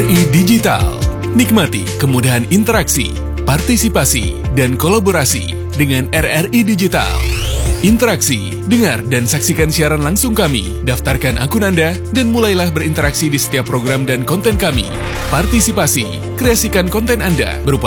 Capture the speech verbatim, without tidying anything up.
I Digital. Nikmati kemudahan interaksi, partisipasi, dan kolaborasi dengan R R I Digital. Interaksi, dengar dan saksikan siaran langsung kami, daftarkan akun Anda, dan mulailah berinteraksi di setiap program dan konten kami. Partisipasi, kreasikan konten Anda berupa